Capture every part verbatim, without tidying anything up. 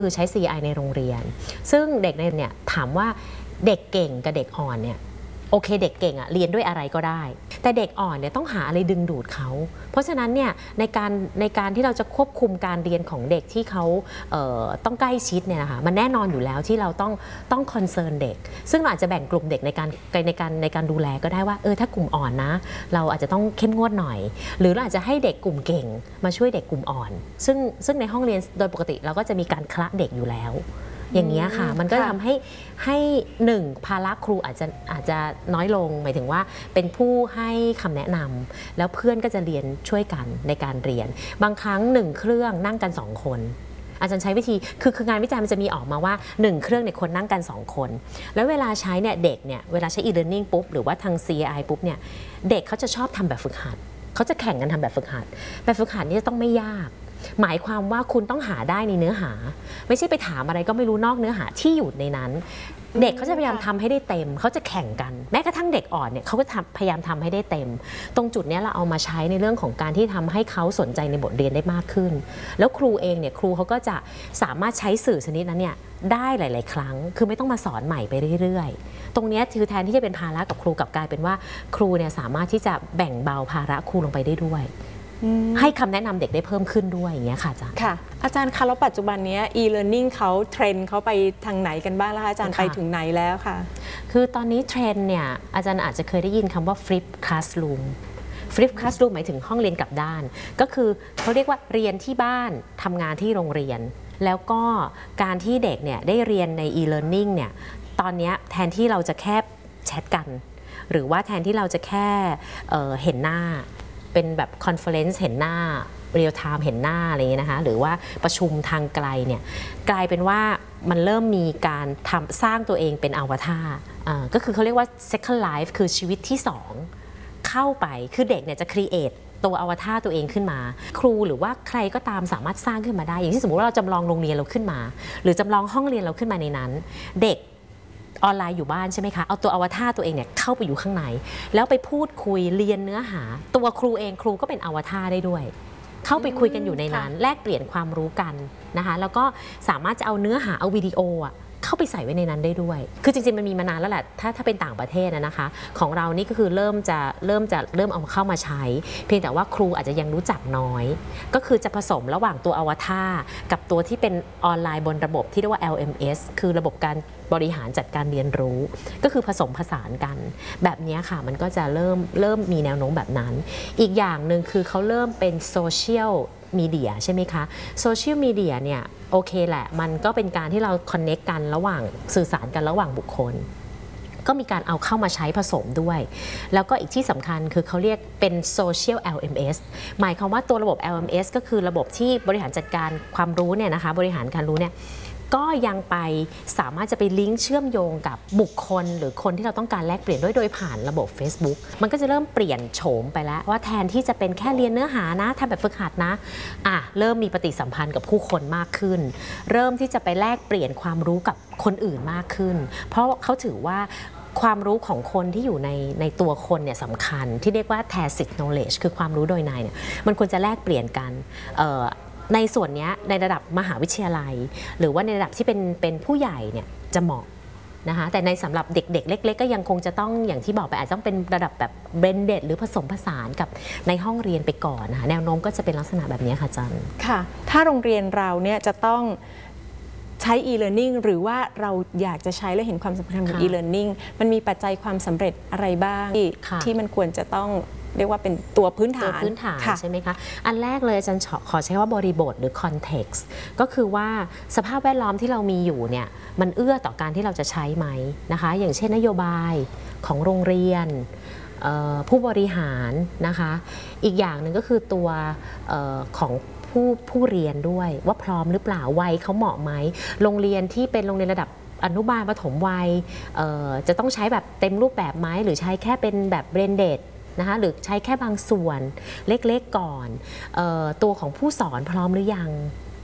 คือใช้ ซี ไอ ในโรงเรียนซึ่งเด็กเนี่ยถามว่าเด็กเก่งกับเด็กอ่อนเนี่ยโอเคเด็กเก่งอะเรียนด้วยอะไรก็ได้แต่เด็กอ่อนเนี่ยต้องหาอะไรดึงดูดเขาเพราะฉะนั้นเนี่ยในการในการที่เราจะควบคุมการเรียนของเด็กที่เขาเอ่อต้องใกล้ชิดเนี่ยนะคะมันแน่นอนอยู่แล้วที่เราต้องต้องคอนเซิร์นเด็กซึ่งเราอาจจะแบ่งกลุ่มเด็กในการในการในการดูแลก็ได้ว่าเออถ้ากลุ่มอ่อนนะเราอาจจะต้องเข้มงวดหน่อยหรือเราอาจจะให้เด็กกลุ่มเก่งมาช่วยเด็กกลุ่มอ่อนซึ่งซึ่งในห้องเรียนโดยปกติเราก็จะมีการคละเด็กอยู่แล้วอย่างนี้ค่ะมันก็ทำให้ให้หนึ่งภาระครูอาจจะอาจจะน้อยลงหมายถึงว่าเป็นผู้ให้คำแนะนำแล้วเพื่อนก็จะเรียนช่วยกันในการเรียนบางครั้งหนึ่งเครื่องนั่งกันสองคนอาจารย์ใช้วิธีคือคืองานวิจัยมันจะมีออกมาว่าหนึ่งเครื่องเนี่ยคนนั่งกันสองคนแล้วเวลาใช้เนี่ยเด็กเนี่ยเวลาใช้ e-learning ปุ๊บหรือว่าทาง ซี ไอ ปุ๊บเนี่ยเด็กเขาจะชอบทำแบบฝึกหัดเขาจะแข่งกันทำแบบฝึกหัดแบบฝึกหัดนี่จะต้องไม่ยากหมายความว่าคุณต้องหาได้ในเนื้อหาไม่ใช่ไปถามอะไรก็ไม่รู้นอกเนื้อหาที่อยู่ในนั้นเด็กเขาจะพยายามทำให้ได้เต็มเขาจะแข่งกันแม้กระทั่งเด็กอ่อนเนี่ยเขาก็พยายามทำให้ได้เต็มตรงจุดนี้เราเอามาใช้ในเรื่องของการที่ทำให้เขาสนใจในบทเรียนได้มากขึ้นแล้วครูเองเนี่ยครูเขาก็จะสามารถใช้สื่อชนิดนั้นเนี่ยได้หลายๆครั้งคือไม่ต้องมาสอนใหม่ไปเรื่อยๆตรงนี้คือแทนที่จะเป็นภาระกับครูกลับกลายเป็นว่าครูเนี่ยสามารถที่จะแบ่งเบาภาระครูลงไปได้ด้วยให้คำแนะนำเด็กได้เพิ่มขึ้นด้วยอย่างเงี้ยค่ะอาจารย์ค่ะอาจารย์คะแล้วปัจจุบันนี้ e-learning เขาเทรนด์เขาไปทางไหนกันบ้างแล้วอาจารย์ไปถึงไหนแล้วค่ะคือตอนนี้เทรนด์เนี่ยอาจารย์อาจจะเคยได้ยินคำว่า flip classroom flip classroom หมายถึงห้องเรียนกลับด้านก็คือเขาเรียกว่าเรียนที่บ้านทำงานที่โรงเรียนแล้วก็การที่เด็กเนี่ยได้เรียนใน e-learning เนี่ยตอนนี้แทนที่เราจะแค่แชทกันหรือว่าแทนที่เราจะแค่เอ่อเห็นหน้าเป็นแบบคอนเฟอเรนซ์เห็นหน้าเรียลไทม์เห็นหน้าอะไรอย่างเงี้ยนะคะหรือว่าประชุมทางไกลเนี่ยกลายเป็นว่ามันเริ่มมีการทำสร้างตัวเองเป็นอวตารก็คือเขาเรียกว่า second life คือชีวิตที่สองเข้าไปคือเด็กเนี่ยจะ create ตัวอวตารตัวเองขึ้นมาครูหรือว่าใครก็ตามสามารถสร้างขึ้นมาได้อย่างที่สมมติว่าเราจำลองโรงเรียนเราขึ้นมาหรือจำลองห้องเรียนเราขึ้นมาในนั้นเด็กออนไลน์อยู่บ้านใช่ไหมคะเอาตัวอวตารตัวเองเนี่ยเข้าไปอยู่ข้างในแล้วไปพูดคุยเรียนเนื้อหาตัวครูเองครูก็เป็นอวตารได้ด้วยเข้าไปคุยกันอยู่ในนั้นแลกเปลี่ยนความรู้กันนะคะแล้วก็สามารถจะเอาเนื้อหาเอาวิดีโออะเข้าไปใส่ไว้ในนั้นได้ด้วยคือจริงๆมันมีมานานแล้วแหละถ้าถ้าเป็นต่างประเทศนะคะของเรานี่ก็คือเริ่มจะเริ่มจะเริ่มเอาเข้ามาใช้เพียงแต่ว่าครูอาจจะยังรู้จักน้อยก็คือจะผสมระหว่างตัวอวตารกับตัวที่เป็นออนไลน์บนระบบที่เรียกว่า แอล เอ็ม เอส คือระบบการบริหารจัดการเรียนรู้ก็คือผสมผสานกันแบบนี้ค่ะมันก็จะเริ่มเริ่มมีแนวโน้มแบบนั้นอีกอย่างหนึ่งคือเขาเริ่มเป็นโซเชียลมีเดียใช่ไหมคะโซเชียลมีเดียเนี่ยโอเคแหละมันก็เป็นการที่เราคอนเนคกันระหว่างสื่อสารกันระหว่างบุคคลก็มีการเอาเข้ามาใช้ผสมด้วยแล้วก็อีกที่สำคัญคือเขาเรียกเป็น Social แอล เอ็ม เอส หมายความว่าตัวระบบ แอล เอ็ม เอส ก็คือระบบที่บริหารจัดการความรู้เนี่ยนะคะบริหารการรู้เนี่ยก็ยังไปสามารถจะไปลิงก์เชื่อมโยงกับบุคคลหรือคนที่เราต้องการแลกเปลี่ยนด้วยโดยผ่านระบบ Facebook มันก็จะเริ่มเปลี่ยนโฉมไปแล้วว่าแทนที่จะเป็นแค่เรียนเนื้อหานะทำแบบฝึกหัดนะอ่ะเริ่มมีปฏิสัมพันธ์กับผู้คนมากขึ้นเริ่มที่จะไปแลกเปลี่ยนความรู้กับคนอื่นมากขึ้นเพราะเขาถือว่าความรู้ของคนที่อยู่ในในตัวคนเนี่ยสำคัญที่เรียกว่า tacit knowledge คือความรู้โดยในเนี่ยมันควรจะแลกเปลี่ยนกันในส่วนนี้ในระดับมหาวิทยาลัยหรือว่าในระดับที่เป็นเป็นผู้ใหญ่เนี่ยจะเหมาะนะคะแต่ในสำหรับเด็กๆเล็กๆก็ยังคงจะต้องอย่างที่บอกไปอาจจะต้องเป็นระดับแบบเบรนเดดหรือผสมผสานกับในห้องเรียนไปก่อนนะคะแนวโน้มก็จะเป็นลักษณะแบบนี้ค่ะจันค่ะถ้าโรงเรียนเราเนี่ยจะต้องใช้ e-learning หรือว่าเราอยากจะใช้และเห็นความสำคัญของ e-learning มันมีปัจจัยความสำเร็จอะไรบ้างที่มันควรจะต้องเรียกว่าเป็นตัวพื้นฐานตัวพื้นฐานใช่ไหมคะอันแรกเลยอาจารย์ขอใช้ว่าบริบทหรือ context ก็คือว่าสภาพแวดล้อมที่เรามีอยู่เนี่ยมันเอื้อต่อการที่เราจะใช้ไหมนะคะอย่างเช่นนโยบายของโรงเรียนผู้บริหารนะคะอีกอย่างหนึ่งก็คือตัวของผู้ผู้เรียนด้วยว่าพร้อมหรือเปล่าวัยเขาเหมาะไหมโรงเรียนที่เป็นโรงเรียนระดับอนุบาลประถมวัยจะต้องใช้แบบเต็มรูปแบบไหมหรือใช้แค่เป็นแบบเบรนเดดนะคะหรือใช้แค่บางส่วนเล็กๆก่อนเอ่อตัวของผู้สอนพร้อมหรือยัง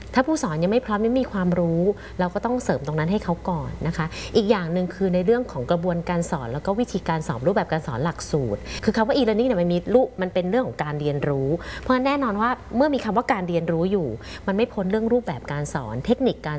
ถ้าผู้สอนยังไม่พร้อมไม่มีความรู้เราก็ต้องเสริมตรงนั้นให้เขาก่อนนะคะอีกอย่างหนึ่งคือในเรื่องของกระบวนการสอนแล้วก็วิธีการสอนรูปแบบการสอนหลักสูตรคือคำว่า e-learning เนี่ยมันมีรูปมันเป็นเรื่องของการเรียนรู้เพราะฉะนั้นแน่นอนว่าเมื่อมีคำว่าการเรียนรู้อยู่มันไม่พ้นเรื่องรูปแบบการสอนเทคนิคการ